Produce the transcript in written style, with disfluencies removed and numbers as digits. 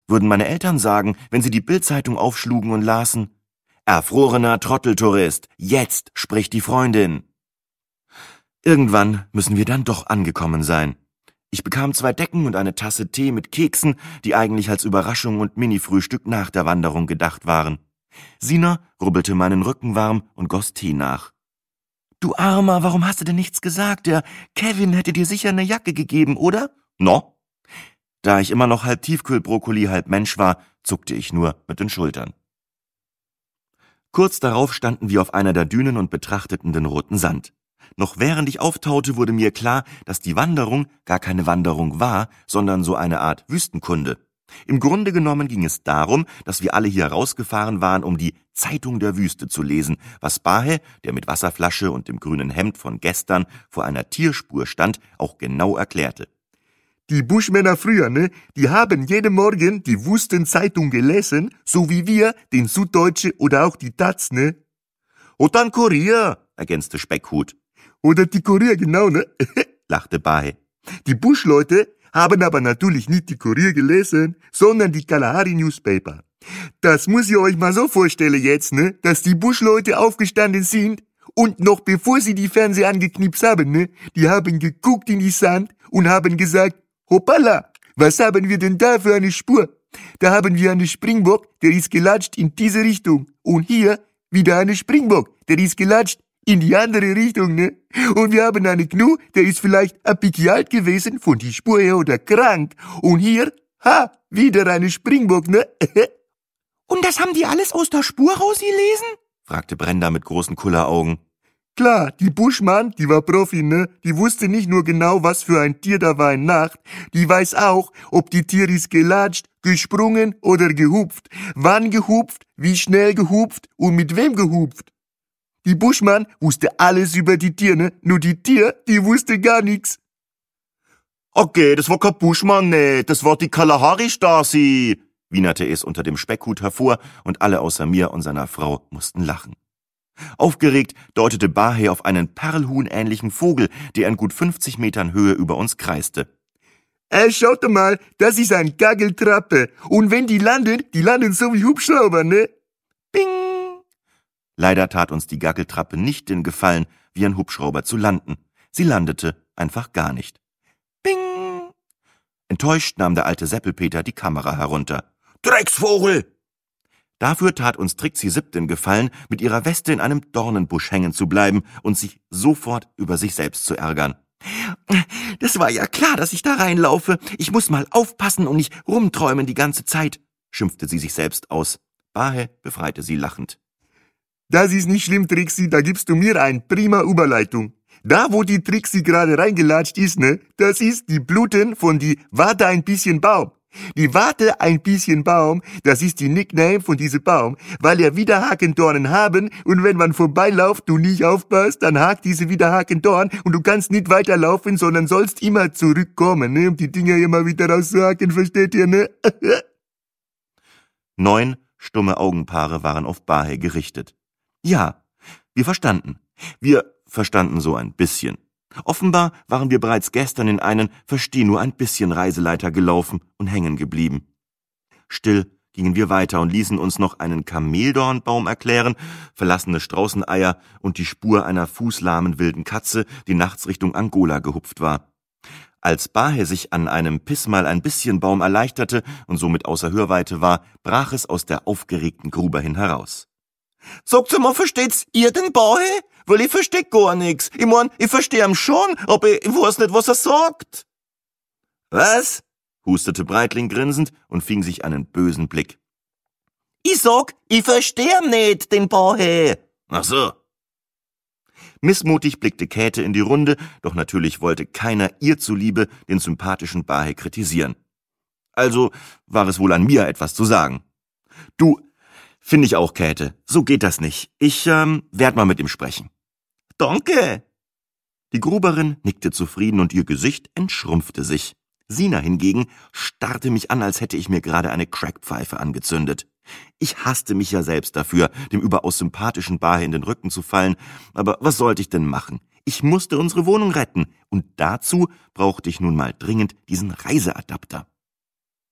würden meine Eltern sagen, wenn sie die Bild-Zeitung aufschlugen und lasen: »Erfrorener Trotteltourist, jetzt spricht die Freundin.« Irgendwann müssen wir dann doch angekommen sein. Ich bekam 2 Decken und eine Tasse Tee mit Keksen, die eigentlich als Überraschung und Mini-Frühstück nach der Wanderung gedacht waren. Sina rubbelte meinen Rücken warm und goss Tee nach. »Du Armer, warum hast du denn nichts gesagt? Der Kevin hätte dir sicher eine Jacke gegeben, oder?« »No?« Da ich immer noch halb Tiefkühlbrokkoli, halb Mensch war, zuckte ich nur mit den Schultern. Kurz darauf standen wir auf einer der Dünen und betrachteten den roten Sand. Noch während ich auftaute, wurde mir klar, dass die Wanderung gar keine Wanderung war, sondern so eine Art Wüstenkunde. Im Grunde genommen ging es darum, dass wir alle hier rausgefahren waren, um die Zeitung der Wüste zu lesen, was Bahe, der mit Wasserflasche und dem grünen Hemd von gestern vor einer Tierspur stand, auch genau erklärte. Die Buschmänner früher, die haben jeden Morgen die Wüstenzeitung gelesen, so wie wir den Süddeutsche oder auch die Taz, Und dann Kurier, ergänzte Speckhut. Oder die Kurier, genau, lachte Bahe. Die Buschleute haben aber natürlich nicht die Kurier gelesen, sondern die Kalahari Newspaper. Das muss ihr euch mal so vorstellen jetzt, dass die Buschleute aufgestanden sind und noch bevor sie die Fernseher angeknipst haben, die haben geguckt in die Sand und haben gesagt: Hoppala, was haben wir denn da für eine Spur? Da haben wir einen Springbock, der ist gelatscht in diese Richtung. Und hier wieder einen Springbock, der ist gelatscht in die andere Richtung, Und wir haben einen Gnu, der ist vielleicht ein bisschen alt gewesen, von die Spur her oder krank. Und hier, wieder eine Springbock, Und das haben die alles aus der Spur rausgelesen? Fragte Brenda mit großen Kulleraugen. Klar, die Buschmann, die war Profi, Die wusste nicht nur genau, was für ein Tier da war in Nacht, die weiß auch, ob die Tier ist gelatscht, gesprungen oder gehupft, wann gehupft, wie schnell gehupft und mit wem gehupft. Die Buschmann wusste alles über die Tiere, nur die Tier, die wusste gar nichts. Okay, das war kein Buschmann, das war die Kalahari Stasi, wienerte es unter dem Speckhut hervor, und alle außer mir und seiner Frau mussten lachen. Aufgeregt deutete Bahe auf einen Perlhuhn-ähnlichen Vogel, der in gut 50 Metern Höhe über uns kreiste. Schaut mal, das ist ein Gaggeltrappe. Und wenn die landen so wie Hubschrauber, Bing! Leider tat uns die Gaggeltrappe nicht den Gefallen, wie ein Hubschrauber zu landen. Sie landete einfach gar nicht. Bing! Enttäuscht nahm der alte Seppelpeter die Kamera herunter. Drecksvogel! Dafür tat uns Trixie Sipp den Gefallen, mit ihrer Weste in einem Dornenbusch hängen zu bleiben und sich sofort über sich selbst zu ärgern. »Das war ja klar, dass ich da reinlaufe. Ich muss mal aufpassen und nicht rumträumen die ganze Zeit«, schimpfte sie sich selbst aus. Bahe befreite sie lachend. »Das ist nicht schlimm, Trixie, da gibst du mir eine prima Überleitung. Da, wo die Trixie gerade reingelatscht ist, das ist die Blüten von die Warte ein bisschen Baum. Die Warte ein bisschen Baum, das ist die Nickname von diesem Baum, weil er Widerhakendornen haben, und wenn man vorbeiläuft und nicht aufpasst, dann hakt diese Widerhakendorn und du kannst nicht weiterlaufen, sondern sollst immer zurückkommen, um die Dinger immer wieder rauszuhaken, versteht ihr, 9 stumme Augenpaare waren auf Bahe gerichtet. Ja, wir verstanden. Wir verstanden so ein bisschen. Offenbar waren wir bereits gestern in einen Versteh nur ein bisschen Reiseleiter gelaufen und hängen geblieben. Still gingen wir weiter und ließen uns noch einen Kameldornbaum erklären, verlassene Straußeneier und die Spur einer fußlahmen wilden Katze, die nachts Richtung Angola gehupft war. Als Bahe sich an einem Pissmal ein bisschen Baum erleichterte und somit außer Hörweite war, brach es aus der aufgeregten Gruber hin heraus. »Sagt's mal, versteht's ihr den Bahe? Weil ich versteh gar nix. Ich mein, ich versteh ihn schon, aber ich weiß nicht, was er sagt.« »Was?« hustete Breitling grinsend und fing sich einen bösen Blick. »Ich sag, ich versteh ihn nicht, den Bahe.« »Ach so.« Missmutig blickte Käthe in die Runde, doch natürlich wollte keiner ihr zuliebe den sympathischen Bahe kritisieren. Also war es wohl an mir, etwas zu sagen. »Du, finde ich auch, Käthe, so geht das nicht. Ich werd mal mit ihm sprechen.« »Danke!« Die Gruberin nickte zufrieden und ihr Gesicht entschrumpfte sich. Sina hingegen starrte mich an, als hätte ich mir gerade eine Crackpfeife angezündet. Ich hasste mich ja selbst dafür, dem überaus sympathischen Bahe in den Rücken zu fallen, aber was sollte ich denn machen? Ich musste unsere Wohnung retten, und dazu brauchte ich nun mal dringend diesen Reiseadapter.